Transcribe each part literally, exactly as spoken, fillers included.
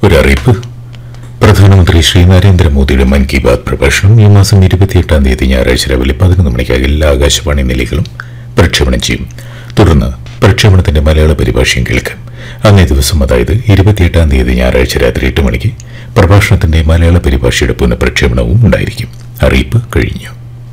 ഒരറിയിപ്പ്. പ്രധാനമന്ത്രി ശ്രീ നരേന്ദ്രമോദിയുടെ മൻ കി ബാത് പ്രഭാഷണം ഈ മാസം ഇരുപത്തിയെട്ടാം തീയതി ഞായറാഴ്ച രാവിലെ പതിനൊന്ന് മണിക്ക് എല്ലാ ആകാശവാണി നിലയങ്ങളും പ്രക്ഷേപണം ചെയ്യും. തുടർന്ന് പ്രക്ഷേപണത്തിന്റെ മലയാള പരിഭാഷയും കേൾക്കാം. അന്നേ ദിവസം, അതായത് ഇരുപത്തിയെട്ടാം തീയതി ഞായറാഴ്ച രാത്രി എട്ട് മണിക്ക് പ്രഭാഷണത്തിന്റെ മലയാള പരിഭാഷയുടെ പുനഃപ്രക്ഷേപണവും ഉണ്ടായിരിക്കും. അറിയിപ്പ് കഴിഞ്ഞു.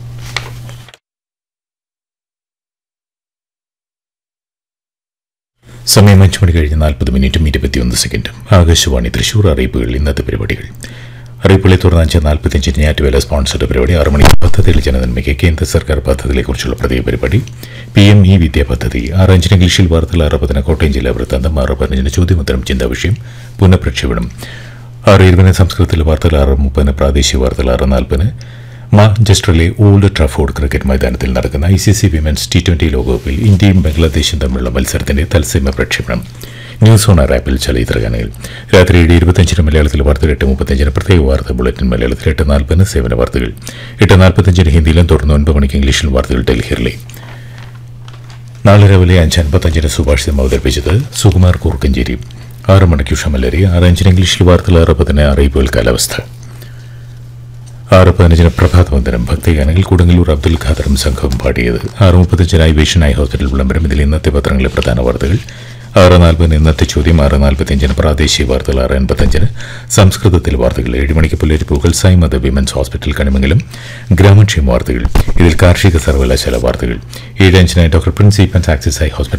സമയം അഞ്ചു മണി കഴിഞ്ഞ് നാൽപ്പത് മിനിറ്റും ഇരുപത്തിയൊന്ന് സെക്കൻഡും. ആകാശവാണി തൃശൂർ. അറിയിപ്പുകൾ. ഇന്നത്തെ പരിപാടികൾ. അറിയിപ്പുകളെ തുടർന്ന് അഞ്ച് നാൽപ്പത്തിയഞ്ചിന് ഞാറ്റുവേല സ്പോൺസർഡ് പരിപാടി. ആറ് മണിക്ക് പദ്ധതികൾ ജനനന്മയ്ക്ക് കേന്ദ്ര സർക്കാർ പദ്ധതികളെക്കുറിച്ചുള്ള പ്രത്യേക പരിപാടി പി എം ഇ വിദ്യാ പദ്ധതി. ആറ് അഞ്ചിന് ഇംഗ്ലീഷിൽ വാർത്തകൾ. ആറ് പതിന് കോട്ടയം ജില്ലാ വൃത്താന്തം. ആറ് പതിനഞ്ചിന് ചോദ്യോത്തരം ചിന്താവിഷയം പുനഃപ്രക്ഷേപണം. ആറ് ഇരുപതിന് സംസ്കൃതത്തിലെ വാർത്തകൾ. ആറ് മുപ്പതിന് പ്രാദേശിക വാർത്തകൾ. ആറ് നാൽപ്പതിന് മാഞ്ചസ്റ്ററിലെ ഓൾഡ് ട്രാഫോർഡ് ക്രിക്കറ്റ് മൈതാനത്തിൽ നടക്കുന്ന I C C women's T twenty ലോകകപ്പിൽ ഇന്ത്യയും ബംഗ്ലാദേശും തമ്മിലുള്ള മത്സരത്തിന്റെ തത്സമയ പ്രക്ഷേപണം. ന്യൂസ് ഓൺ എയർ ആപ്പിൽ ചലച്ചിത്ര ഗാനങ്ങൾ. രാത്രി ഏഴ് ഇരുപത്തിയഞ്ചിന് മലയാളത്തിൽ വാർത്തകൾ. എട്ട് മുപ്പത്തിയഞ്ചിന് പ്രത്യേക വാർത്താ ബുള്ളറ്റിൻ മലയാളത്തിൽ. എട്ട് നാൽപ്പതിന് സേവന വാർത്തകൾ. എട്ട് നാൽപ്പത്തിയഞ്ചിന് ഹിന്ദിയിലും തുടർന്ന് ഒൻപത് മണിക്ക് ഇംഗ്ലീഷിലും വാർത്തകൾ ഡൽഹിയിലെ. നാളെ രാവിലെ അഞ്ച് അൻപത്തഞ്ചിന് സുഭാഷിതം അവതരിപ്പിച്ചത് സുകുമാർ കൂർക്കഞ്ചേരി. ആറ് മണിക്ക് ഉഷമലരി. ആറ് അഞ്ചിന് ഇംഗ്ലീഷിൽ വാർത്തകൾ. ആറ് പതിന് അറിയിപ്പുകൾ. കാലാവസ്ഥ. ആറ് പതിനഞ്ചിന് പ്രഭാതവന്ദനം. ഭക്തിഗാനങ്ങൾ. കൊടുങ്ങല്ലൂർ അബ്ദുൽ ഖാദറും സംഘവും പാടിയത്. ആറ് മുപ്പത്തഞ്ചിന് ഐവേഷൻ ഐ ഹോസ്പിറ്റൽ വിളംബരം. ഇതിൽ ഇന്നത്തെ പത്രങ്ങളിലെ പ്രധാന വാർത്തകൾ. ആറ് നാൽപ്പതിന് ഇന്നത്തെ ചോദ്യം. ആറ് നാൽപ്പത്തിയഞ്ചിന് പ്രാദേശിക വാർത്തകൾ. ആറ് എൺപത്തഞ്ചിന് സംസ്കൃതത്തിൽ വാർത്തകൾ. ഏഴ് മണിക്ക് പുലരിപ്പൂക്കൾ. സൈമദ് വിമൻസ് ഹോസ്പിറ്റൽ കണിമംഗലം ഗ്രാമക്ഷേമ വാർത്തകൾ. ഇതിൽ കാർഷിക സർവകലാശാല വാർത്തകൾ. ഏഴ് അഞ്ചിന് doctor Prince Eappen's axis eye hospital